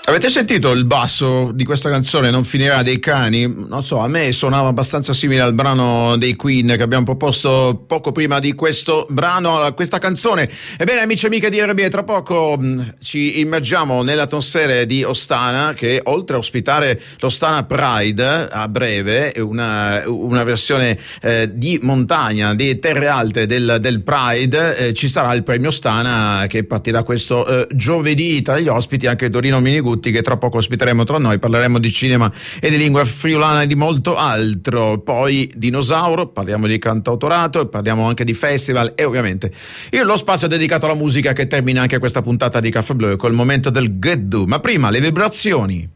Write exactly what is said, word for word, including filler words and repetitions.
Avete sentito il basso di questa canzone, Non finirà dei cani? Non so, a me suonava abbastanza simile al brano dei Queen che abbiamo proposto poco prima di questo brano, questa canzone. Ebbene, amici e amiche di R B E, tra poco mh, ci immergiamo nell'atmosfera di Ostana, che oltre a ospitare l'Ostana Pride a breve, una, una versione eh, di montagna, di terre alte del, del Pride, eh, ci sarà il premio Ostana che partirà questo eh, giovedì. Tra gli ospiti anche Dorino Minigutti, che tra poco ospiteremo tra noi. Parleremo di cinema e di lingua friulana e di molto altro. Poi Dinosauro, parliamo di cantautorato e parliamo anche di festival e ovviamente lo spazio dedicato alla musica, che termina anche questa puntata di Caffè Blu col momento del Get Do. Ma prima le vibrazioni.